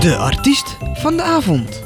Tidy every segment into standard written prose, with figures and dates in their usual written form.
De artiest van de avond.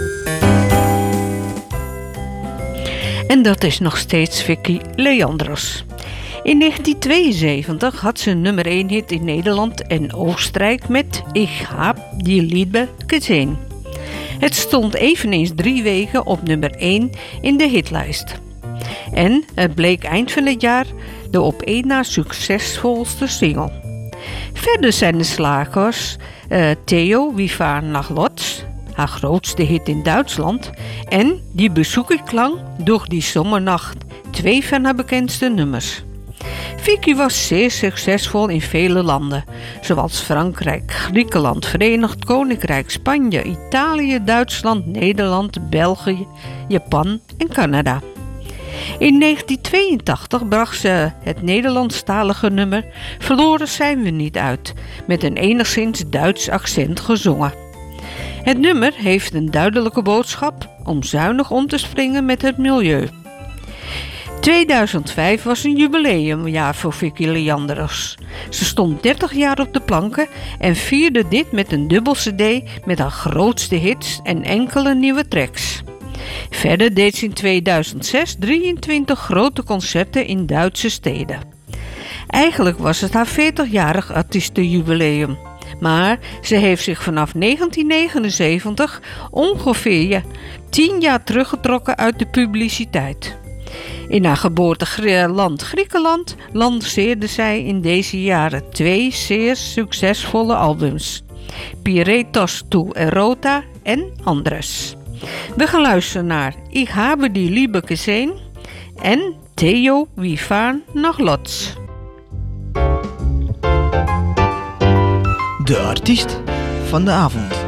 En dat is nog steeds Vicky Leandros. In 1972 had ze een nummer 1 hit in Nederland en Oostenrijk met Ich hab die Liebe gesehen. Het stond eveneens 3 weken op nummer 1 in de hitlijst. En het bleek eind van het jaar de op 1 na succesvolste single. Verder zijn de slagers Theo, wie vaart nach Lodz, haar grootste hit in Duitsland, en Die Bezoekerklang durch die Sommernacht, 2 van haar bekendste nummers. Vicky was zeer succesvol in vele landen, zoals Frankrijk, Griekenland, Verenigd Koninkrijk, Spanje, Italië, Duitsland, Nederland, België, Japan en Canada. In 1982 bracht ze het Nederlandstalige nummer Verloren zijn we niet uit, met een enigszins Duits accent gezongen. Het nummer heeft een duidelijke boodschap om zuinig om te springen met het milieu. 2005 was een jubileumjaar voor Vicky Leandros. Ze stond 30 jaar op de planken en vierde dit met een dubbel cd met haar grootste hits en enkele nieuwe tracks. Verder deed ze in 2006 23 grote concerten in Duitse steden. Eigenlijk was het haar 40-jarig artiestenjubileum. Maar ze heeft zich vanaf 1979 ongeveer 10 jaar teruggetrokken uit de publiciteit. In haar geboorteland Griekenland lanceerde zij in deze jaren 2 zeer succesvolle albums. Piretos tu Erota en Andres. We gaan luisteren naar Ich habe die Liebe gesehen en Theo, wie vaart nach Lodz. De artiest van de avond.